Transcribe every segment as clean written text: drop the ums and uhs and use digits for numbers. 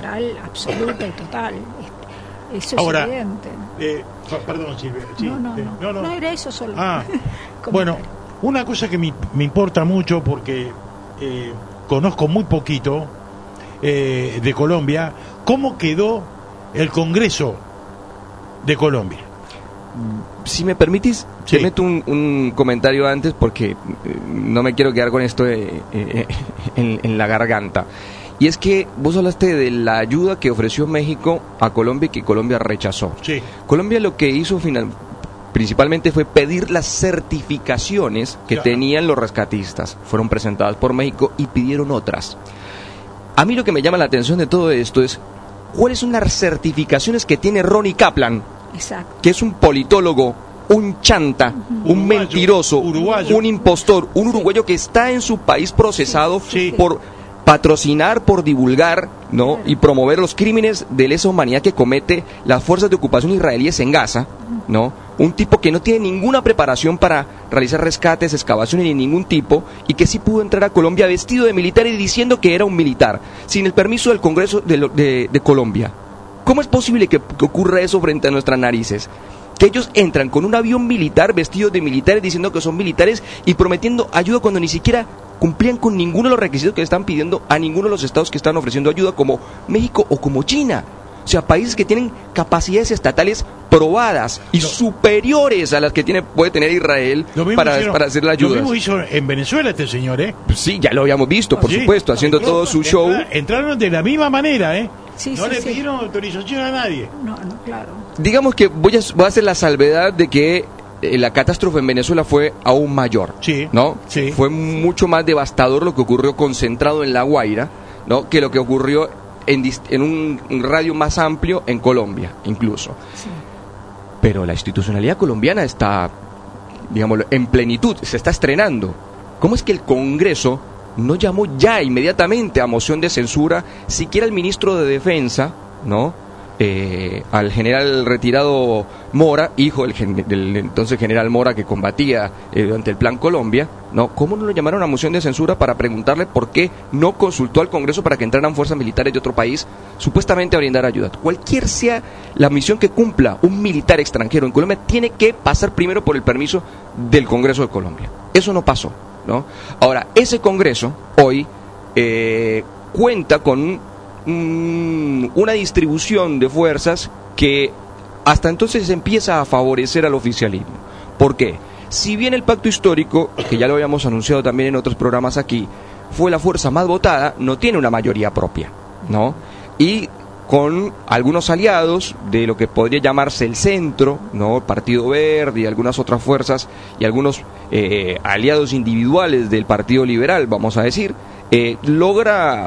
electoral absoluta y total. Eso Ahora, es evidente. Perdón, Silvia. Sí, no era eso solo. Bueno, una cosa que me importa mucho porque conozco muy poquito de Colombia, ¿cómo quedó el Congreso de Colombia? Si me permitís, sí. Te meto un comentario antes porque no me quiero quedar con esto en la garganta. Y es que vos hablaste de la ayuda que ofreció México a Colombia y que Colombia rechazó. Sí. Colombia lo que hizo principalmente fue pedir las certificaciones que tenían los rescatistas. Fueron presentadas por México y pidieron otras. A mí lo que me llama la atención de todo esto es cuáles son las certificaciones que tiene Ronnie Kaplan, exacto, que es un politólogo, un chanta, un mentiroso, un impostor, un uruguayo que está en su país procesado por patrocinar, por divulgar, ¿no? Y promover los crímenes de lesa humanidad que comete las fuerzas de ocupación israelíes en Gaza, ¿no? Un tipo que no tiene ninguna preparación para realizar rescates, excavaciones ni ningún tipo, y que sí pudo entrar a Colombia vestido de militar y diciendo que era un militar, sin el permiso del Congreso de Colombia. ¿Cómo es posible que ocurra eso frente a nuestras narices? Que ellos entran con un avión militar, vestidos de militares, diciendo que son militares y prometiendo ayuda cuando ni siquiera cumplían con ninguno de los requisitos que le están pidiendo a ninguno de los estados que están ofreciendo ayuda, como México o como China. O sea, países que tienen capacidades estatales probadas y superiores a las que puede tener Israel para hacer la ayuda. Lo mismo hizo en Venezuela este señor, ¿eh? Sí, ya lo habíamos visto, por supuesto, haciendo todo su show. Entraron de la misma manera, ¿eh? No le pidieron autorización a nadie. No, claro. Digamos que voy a hacer la salvedad de que la catástrofe en Venezuela fue aún mayor, ¿no? Sí. Fue mucho más devastador lo que ocurrió concentrado en La Guaira, ¿no? Que lo que ocurrió en un radio más amplio en Colombia, incluso. Sí. Pero la institucionalidad colombiana está, digámoslo, en plenitud, se está estrenando. ¿Cómo es que el Congreso no llamó ya inmediatamente a moción de censura siquiera al ministro de Defensa, ¿no? Al general retirado Mora, hijo del entonces general Mora que combatía durante el Plan Colombia, ¿no? ¿Cómo no lo llamaron a moción de censura para preguntarle por qué no consultó al Congreso para que entraran fuerzas militares de otro país supuestamente a brindar ayuda? Cualquier sea la misión que cumpla un militar extranjero en Colombia, tiene que pasar primero por el permiso del Congreso de Colombia. Eso no pasó, ¿no? Ahora, ese Congreso hoy cuenta con una distribución de fuerzas que hasta entonces empieza a favorecer al oficialismo. ¿Por qué? Si bien el pacto histórico, que ya lo habíamos anunciado también en otros programas aquí, fue la fuerza más votada, no tiene una mayoría propia, ¿no? Y con algunos aliados de lo que podría llamarse el centro, ¿no? Partido Verde y algunas otras fuerzas y algunos aliados individuales del Partido Liberal, vamos a decir, logra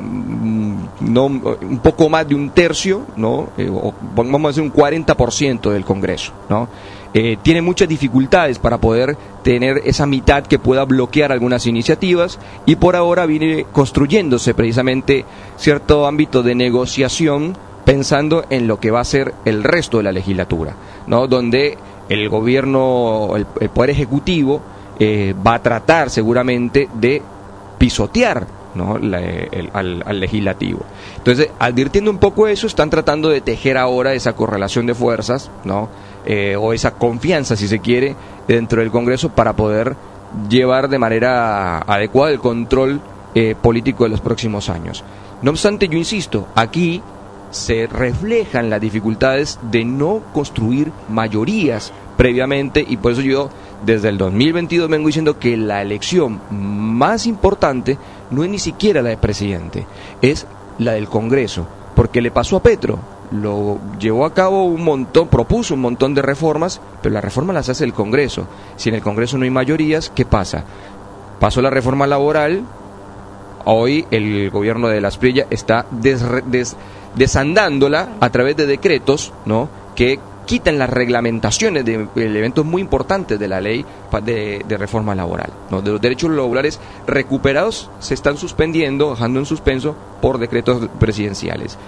un poco más de un tercio, ¿no? Vamos a decir un 40% del Congreso, ¿no? Tiene muchas dificultades para poder tener esa mitad que pueda bloquear algunas iniciativas, y por ahora viene construyéndose precisamente cierto ámbito de negociación pensando en lo que va a ser el resto de la legislatura, ¿no? Donde el gobierno, el Poder Ejecutivo va a tratar seguramente de pisotear, ¿no? al legislativo. Entonces, advirtiendo un poco eso, están tratando de tejer ahora esa correlación de fuerzas, ¿no? O esa confianza, si se quiere, dentro del Congreso para poder llevar de manera adecuada el control político de los próximos años. No obstante, yo insisto, aquí se reflejan las dificultades de no construir mayorías previamente, y por eso yo desde el 2022 vengo diciendo que la elección más importante no es ni siquiera la de presidente, es la del Congreso, porque le pasó a Petro, lo llevó a cabo propuso un montón de reformas, pero las reformas las hace el Congreso. Si en el Congreso no hay mayorías, ¿qué pasa? Pasó la reforma laboral, hoy el gobierno de Las Prilla está desandándola a través de decretos, ¿no? Que quitan las reglamentaciones de elementos muy importantes de la ley de reforma laboral, ¿no? De los derechos laborales recuperados se están suspendiendo, dejando en suspenso por decretos presidenciales.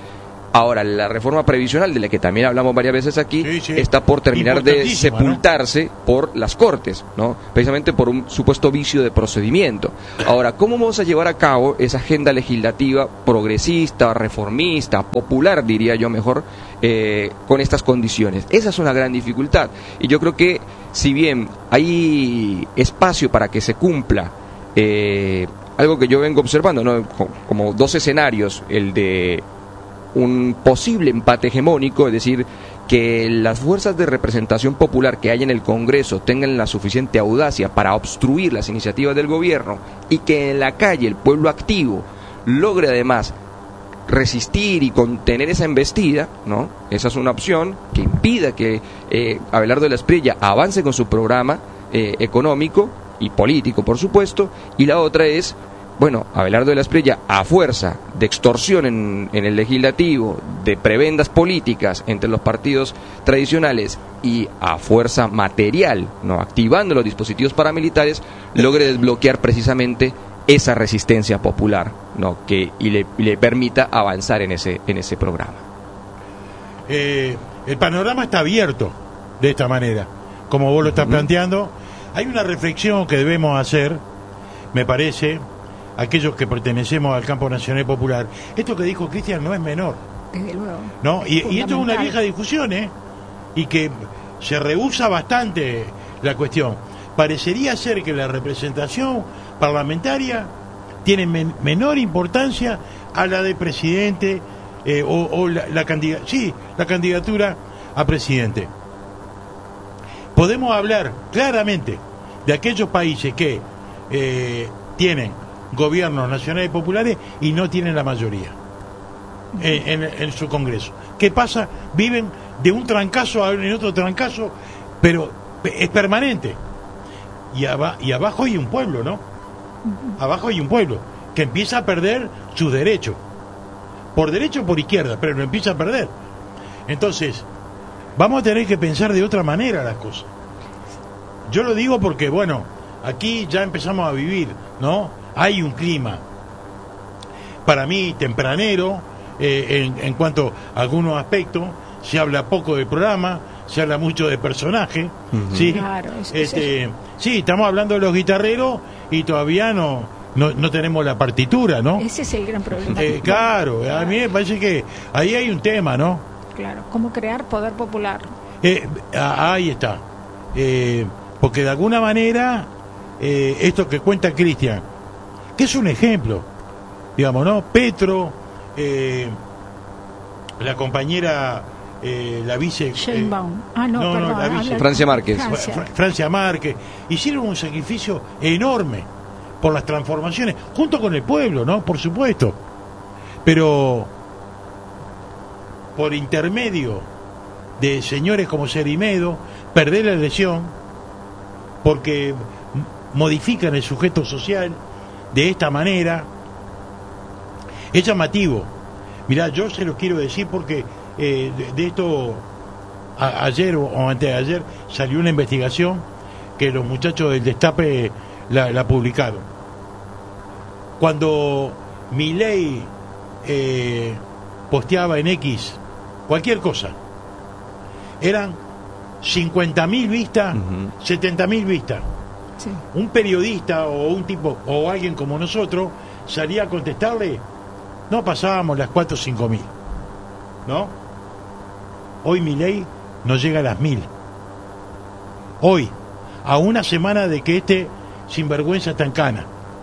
Ahora, la reforma previsional, de la que también hablamos varias veces aquí, está por terminar de sepultarse, ¿no?, por las Cortes, ¿no?, precisamente por un supuesto vicio de procedimiento. Ahora, ¿cómo vamos a llevar a cabo esa agenda legislativa progresista, reformista, popular, diría yo mejor, con estas condiciones? Esa es una gran dificultad. Y yo creo que, si bien hay espacio para que se cumpla algo que yo vengo observando, ¿no?, como dos escenarios, el de un posible empate hegemónico, es decir, que las fuerzas de representación popular que hay en el Congreso tengan la suficiente audacia para obstruir las iniciativas del gobierno, y que en la calle el pueblo activo logre además resistir y contener esa embestida, ¿no? Esa es una opción que impida que Abelardo de la Espriella avance con su programa económico y político, por supuesto, y la otra es, bueno, Abelardo de la Espriella, a fuerza de extorsión en el legislativo, de prebendas políticas entre los partidos tradicionales y a fuerza material, ¿no?, activando los dispositivos paramilitares, logre desbloquear precisamente esa resistencia popular, ¿no?, y le permita avanzar en ese programa. El panorama está abierto de esta manera, como vos lo estás planteando. Hay una reflexión que debemos hacer, me parece, aquellos que pertenecemos al campo nacional popular. Esto que dijo Cristian no es menor. Desde luego. ¿No? Y esto es una vieja discusión, y que se rehúsa bastante la cuestión. Parecería ser que la representación parlamentaria tiene menor importancia a la de presidente o la candidatura a presidente. Podemos hablar claramente de aquellos países que tienen gobiernos nacionales populares y no tienen la mayoría en su Congreso. ¿Qué pasa? Viven de un trancazo en otro trancazo, pero es permanente. Y abajo hay un pueblo, ¿no? Abajo hay un pueblo que empieza a perder sus derechos, por derecha o por izquierda, pero lo empieza a perder. Entonces, vamos a tener que pensar de otra manera las cosas. Yo lo digo porque, bueno, aquí ya empezamos a vivir, ¿no? Hay un clima, para mí, tempranero, en cuanto a algunos aspectos. Se habla poco del programa, se habla mucho de personaje, ¿sí? Claro, sí, estamos hablando de los guitarreros y todavía no tenemos la partitura, ¿no? Ese es el gran problema. Claro, a mí me parece que ahí hay un tema, ¿no? Claro, cómo crear poder popular. Ahí está. Porque de alguna manera, esto que cuenta Cristian, que es un ejemplo, digamos, ¿no? Petro, la compañera, la vice... la vice... Francia Márquez. Francia Márquez. Hicieron un sacrificio enorme por las transformaciones, junto con el pueblo, ¿no? Por supuesto. Pero por intermedio de señores como Cerimedo, perder la elección, porque modifican el sujeto social de esta manera, es llamativo. Mirá, yo se los quiero decir porque de esto ayer o antes de ayer salió una investigación que los muchachos del Destape la publicaron. Cuando Milei posteaba en X cualquier cosa, eran 50.000 vistas, 70.000 vistas. Sí. Un periodista o un tipo o alguien como nosotros salía a contestarle, no pasábamos las 4 o 5.000, ¿no? Hoy Milei no llega a las 1.000. Hoy, a una semana de que este sinvergüenza está en cana.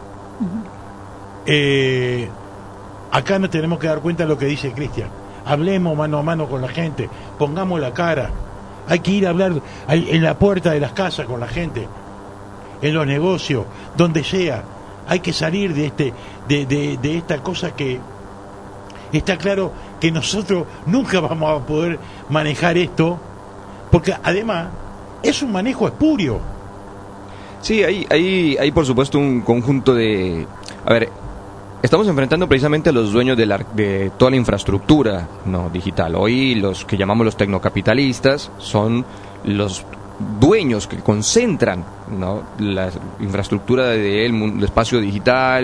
Acá nos tenemos que dar cuenta de lo que dice Cristian. Hablemos mano a mano con la gente, pongamos la cara. Hay que ir a hablar en la puerta de las casas con la gente, en los negocios, donde sea. Hay que salir de esta cosa que está claro que nosotros nunca vamos a poder manejar esto, porque además es un manejo espurio. Sí, hay por supuesto un conjunto de... A ver, estamos enfrentando precisamente a los dueños de toda la infraestructura, ¿no?, digital. Hoy los que llamamos los tecnocapitalistas son los dueños que concentran, ¿no?, la infraestructura del espacio digital,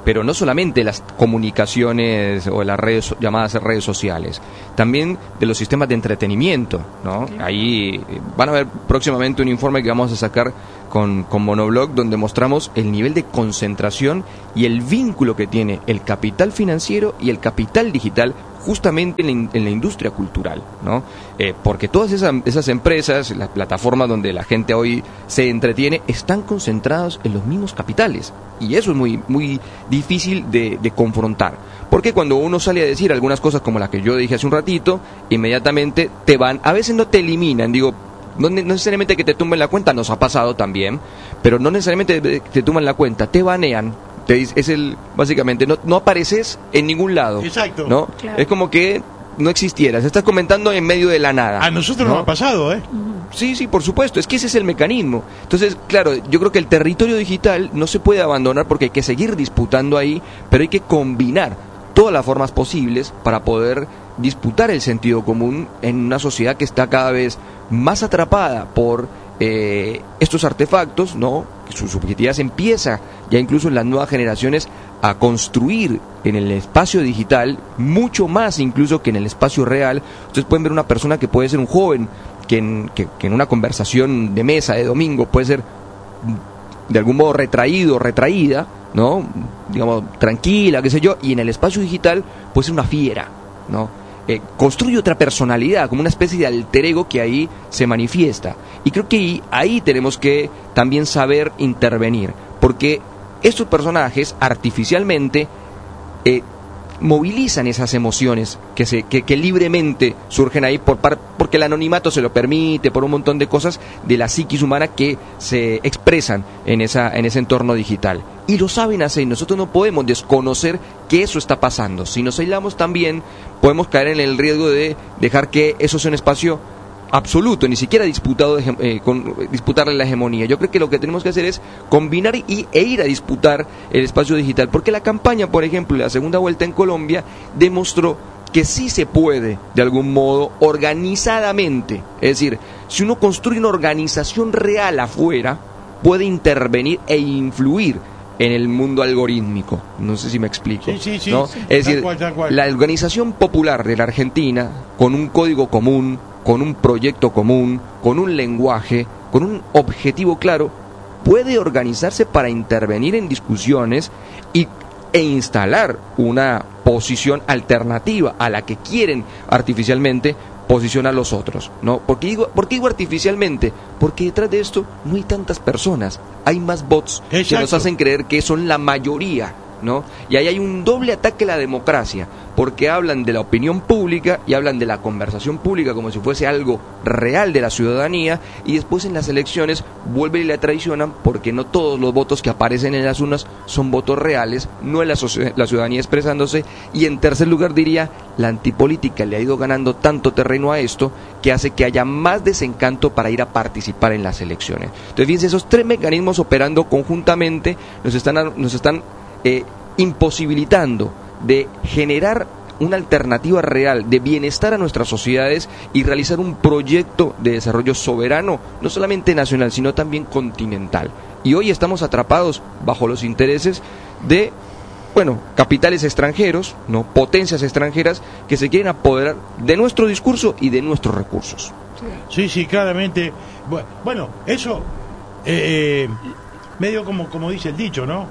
pero no solamente las comunicaciones o las redes llamadas redes sociales, también de los sistemas de entretenimiento, ¿no? Ahí van a ver próximamente un informe que vamos a sacar con Monoblog, donde mostramos el nivel de concentración y el vínculo que tiene el capital financiero y el capital digital justamente en la industria cultural, ¿no? Porque todas esas empresas, las plataformas donde la gente hoy se entretiene, están concentradas en los mismos capitales, y eso es muy, muy difícil de confrontar, porque cuando uno sale a decir algunas cosas como las que yo dije hace un ratito, inmediatamente te van, a veces no te eliminan, digo, no necesariamente que te tumben la cuenta, nos ha pasado también, pero no necesariamente te tumban la cuenta, te banean. Básicamente no apareces en ningún lado. Exacto. ¿No? Claro. Es como que no existieras, estás comentando en medio de la nada. A nosotros nos ha pasado, ¿eh? Sí, por supuesto, es que ese es el mecanismo. Entonces, claro, yo creo que el territorio digital no se puede abandonar porque hay que seguir disputando ahí, pero hay que combinar todas las formas posibles para poder disputar el sentido común en una sociedad que está cada vez más atrapada por estos artefactos, ¿no? Su subjetividad se empieza ya incluso en las nuevas generaciones a construir en el espacio digital mucho más incluso que en el espacio real. Ustedes pueden ver una persona que puede ser un joven que en una conversación de mesa de domingo puede ser de algún modo retraído, retraída, ¿no? Digamos, tranquila, qué sé yo, y en el espacio digital puede ser una fiera, ¿no? Construye otra personalidad, como una especie de alter ego que ahí se manifiesta. Y creo que ahí tenemos que también saber intervenir, porque estos personajes artificialmente movilizan esas emociones que libremente surgen ahí porque el anonimato se lo permite, por un montón de cosas de la psiquis humana que se expresan en ese entorno digital. Y lo saben hacer, y nosotros no podemos desconocer que eso está pasando. Si nos aislamos también, podemos caer en el riesgo de dejar que eso sea un espacio absoluto, ni siquiera disputarle la hegemonía. Yo creo que lo que tenemos que hacer es combinar e ir a disputar el espacio digital, porque la campaña, por ejemplo, la segunda vuelta en Colombia, demostró que sí se puede, de algún modo, organizadamente. Es decir, si uno construye una organización real afuera, puede intervenir e influir en el mundo algorítmico. No sé si me explico. Sí, ¿no? Sí, es decir, tal cual. La organización popular de la Argentina, con un código común, con un proyecto común, con un lenguaje, con un objetivo claro, puede organizarse para intervenir en discusiones e instalar una posición alternativa a la que quieren artificialmente posicionar los otros, ¿no? ¿Por qué digo artificialmente? Porque detrás de esto no hay tantas personas, hay más bots. Exacto. Que nos hacen creer que son la mayoría, ¿no? Y ahí hay un doble ataque a la democracia, porque hablan de la opinión pública y hablan de la conversación pública como si fuese algo real de la ciudadanía, y después en las elecciones vuelven y la traicionan porque no todos los votos que aparecen en las urnas son votos reales, no es la ciudadanía expresándose. Y en tercer lugar diría, la antipolítica le ha ido ganando tanto terreno a esto que hace que haya más desencanto para ir a participar en las elecciones. Entonces fíjense, esos tres mecanismos operando conjuntamente nos están imposibilitando de generar una alternativa real de bienestar a nuestras sociedades y realizar un proyecto de desarrollo soberano, no solamente nacional, sino también continental. Y hoy estamos atrapados bajo los intereses de, capitales extranjeros, ¿no? Potencias extranjeras que se quieren apoderar de nuestro discurso y de nuestros recursos. Sí, claramente. Bueno, eso medio como dice el dicho, ¿no?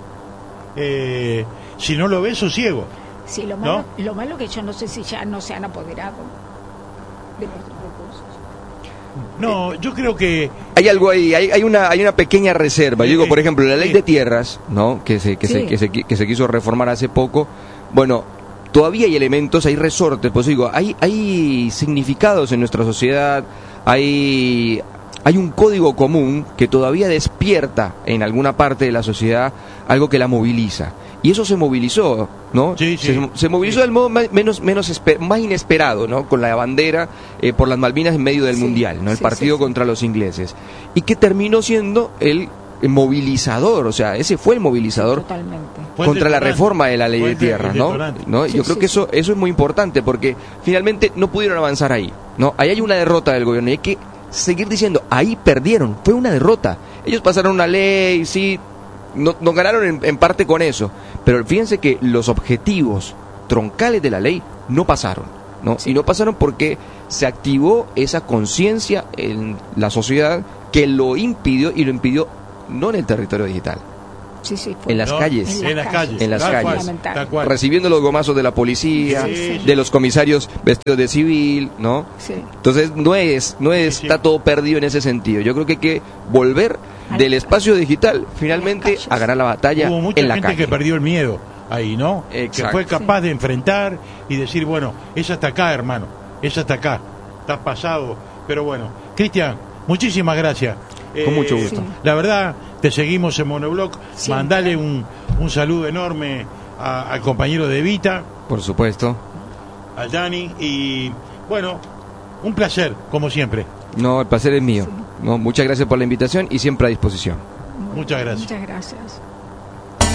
Si no lo ves, sos ciego. Sí, lo malo que yo no sé si ya no se han apoderado de nuestros recursos. No, yo creo que hay algo ahí, hay una pequeña reserva. Yo digo, por ejemplo, la ley de tierras, ¿no? Que se quiso reformar hace poco. Bueno, todavía hay elementos, hay resortes, pues digo, hay significados en nuestra sociedad, hay un código común que todavía despierta en alguna parte de la sociedad algo que la moviliza. Y eso se movilizó, ¿no? Sí. Se movilizó del modo más inesperado, ¿no? Con la bandera por las Malvinas en medio del Mundial, ¿no? El partido contra los ingleses. Y que terminó siendo el movilizador, o sea, ese fue el movilizador contra la reforma de la ley de tierras, ¿no? Yo creo que eso es muy importante, porque finalmente no pudieron avanzar ahí, ¿no? Ahí hay una derrota del gobierno y hay que seguir diciendo, ahí perdieron, fue una derrota. Ellos pasaron una ley, sí, nos ganaron en parte con eso, pero fíjense que los objetivos troncales de la ley no pasaron, ¿no? Sí. Y no pasaron porque se activó esa conciencia en la sociedad que lo impidió, y lo impidió no en el territorio digital, Sí, fue. en las No, calles. en las calles. En las Tal calles. cual, tal cual. Recibiendo los gomazos de la policía, Sí, sí. de los comisarios vestidos de civil, ¿no? Sí. Entonces no es Sí. está todo perdido en ese sentido. Yo creo que hay que volver del espacio digital finalmente a ganar la batalla Hubo mucha en la gente calle. que perdió el miedo ahí, ¿no? Exacto. Que fue capaz de enfrentar y decir, bueno, ella está acá, hermano, ella está acá, está pasado. Pero bueno, Cristian, muchísimas gracias. Con mucho gusto. Sí. La verdad, te seguimos en Monoblog. Sí, Mandale claro. un saludo enorme al compañero de Vita, Por supuesto. al Dani, y bueno, un placer, como siempre. No, el placer es mío. No, muchas gracias por la invitación y siempre a disposición. Muchas gracias. Muchas gracias.